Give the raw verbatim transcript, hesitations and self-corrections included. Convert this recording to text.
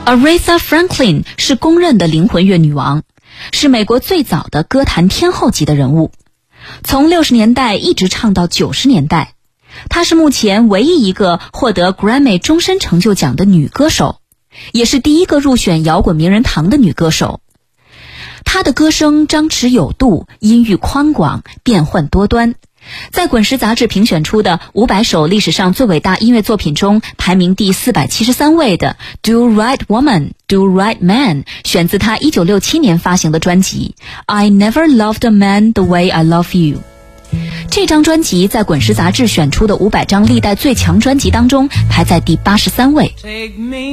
Aretha Franklin 是公认的灵魂乐女王，是美国最早的歌坛天后级的人物，从六十年代一直唱到九十年代。她是目前唯一一个获得 Grammy 终身成就奖的女歌手，也是第一个入选摇滚名人堂的女歌手。她的歌声张弛有度，音域宽广，变幻多端，在滚石杂志评选出的五百首历史上最伟大音乐作品中排名第四百七十三位的 Do Right Woman, Do Right Man 选自她一九六七年发行的专辑 I Never Loved a Man the Way I Love You。 这张专辑在滚石杂志选出的五百张历代最强专辑当中排在第八十三位。